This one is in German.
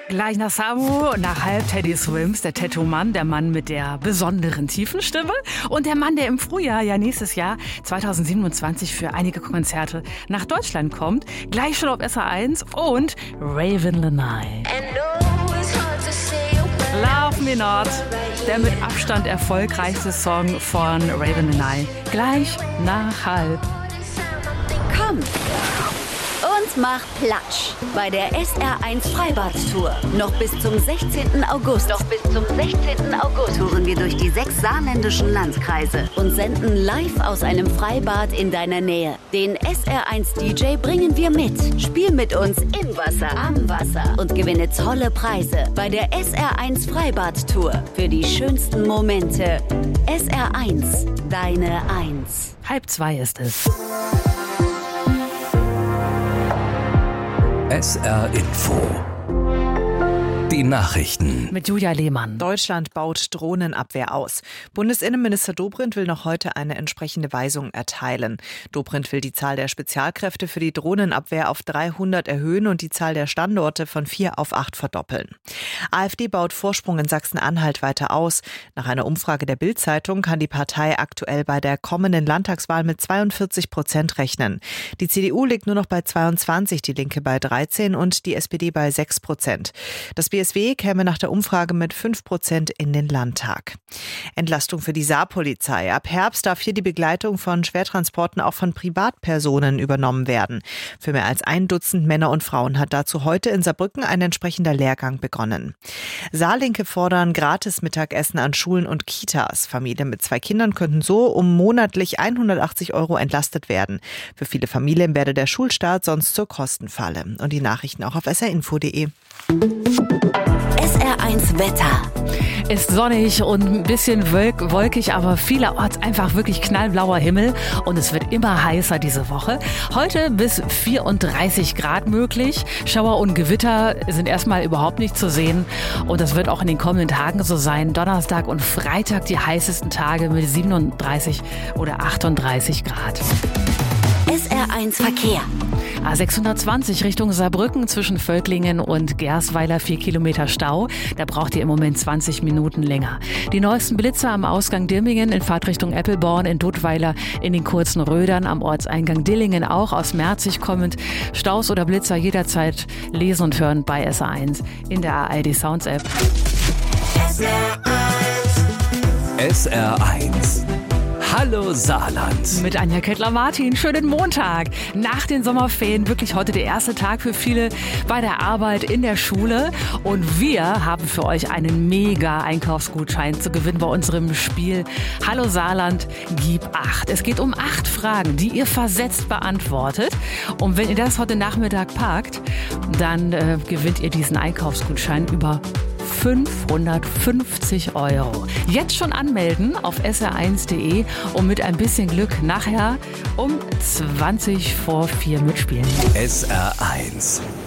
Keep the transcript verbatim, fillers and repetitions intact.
Gleich nach Samu, nach halb Teddy Swims, der Tattoo-Mann, der Mann mit der besonderen tiefen Stimme und der Mann, der im Frühjahr, ja nächstes Jahr, zweitausendsiebenundzwanzig für einige Konzerte nach Deutschland kommt. Gleich schon auf S R eins und Raven Lanai. Love Me Not, der mit Abstand erfolgreichste Song von Raven Lanai. Gleich nach halb. Komm und mach Platsch bei der S R eins Freibad-Tour. Noch bis zum sechzehnten August. Noch bis zum sechzehnten August touren wir durch die sechs saarländischen Landkreise und senden live aus einem Freibad in deiner Nähe. Den S R eins D J bringen wir mit. Spiel mit uns im Wasser, am Wasser und gewinne tolle Preise bei der S R eins Freibad-Tour. Für die schönsten Momente. S R eins, deine Eins. Halb zwei ist es. S R Info. Die Nachrichten. Mit Julia Lehmann. Deutschland baut Drohnenabwehr aus. Bundesinnenminister Dobrindt will noch heute eine entsprechende Weisung erteilen. Dobrindt will die Zahl der Spezialkräfte für die Drohnenabwehr auf dreihundert erhöhen und die Zahl der Standorte von vier auf acht verdoppeln. AfD baut Vorsprung in Sachsen-Anhalt weiter aus. Nach einer Umfrage der Bild-Zeitung kann die Partei aktuell bei der kommenden Landtagswahl mit zweiundvierzig Prozent rechnen. Die C D U liegt nur noch bei zweiundzwanzig, die Linke bei dreizehn und die S P D bei sechs Prozent. Das B S W käme nach der Umfrage mit fünf Prozent in den Landtag. Entlastung für die Saarpolizei. Ab Herbst darf hier die Begleitung von Schwertransporten auch von Privatpersonen übernommen werden. Für mehr als ein Dutzend Männer und Frauen hat dazu heute in Saarbrücken ein entsprechender Lehrgang begonnen. Saarlinke fordern gratis Mittagessen an Schulen und Kitas. Familien mit zwei Kindern könnten so um monatlich hundertachtzig Euro entlastet werden. Für viele Familien werde der Schulstart sonst zur Kostenfalle. Und die Nachrichten auch auf s r info punkt de. S R eins Wetter. Ist sonnig und ein bisschen wolk- wolkig, aber vielerorts einfach wirklich knallblauer Himmel und es wird immer heißer diese Woche. Heute bis vierunddreißig Grad möglich. Schauer und Gewitter sind erstmal überhaupt nicht zu sehen und das wird auch in den kommenden Tagen so sein. Donnerstag und Freitag die heißesten Tage mit siebenunddreißig oder achtunddreißig Grad. S R eins Verkehr. A sechshundertzwanzig Richtung Saarbrücken zwischen Völklingen und Gersweiler vier Kilometer Stau. Da braucht ihr im Moment zwanzig Minuten länger. Die neuesten Blitzer am Ausgang Dirmingen in Fahrtrichtung Eppelborn, in Duttweiler, in den kurzen Rödern, am Ortseingang Dillingen auch aus Merzig kommend. Staus oder Blitzer jederzeit lesen und hören bei S R eins in der A R D Sounds App. S R eins. Hallo Saarland. Mit Anja Kettler-Martin. Schönen Montag. Nach den Sommerferien wirklich heute der erste Tag für viele bei der Arbeit, in der Schule. Und wir haben für euch einen mega Einkaufsgutschein zu gewinnen bei unserem Spiel Hallo Saarland, gib acht. Es geht um acht Fragen, die ihr versetzt beantwortet. Und wenn ihr das heute Nachmittag packt, dann äh, gewinnt ihr diesen Einkaufsgutschein über fünfhundertfünfzig Euro. Jetzt schon anmelden auf s r eins punkt de und mit ein bisschen Glück nachher um zwanzig vor vier mitspielen. S R eins.